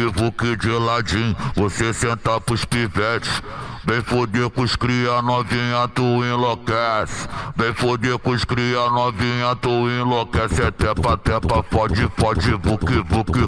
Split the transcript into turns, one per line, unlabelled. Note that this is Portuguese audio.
vuc de ladinho, você senta pros pivetes. Vem foder com os cria novinha, tu enlouquece. Vem foder com os cria novinha, tu enlouquece. É tepa, tepa, pode, vuc, vuc,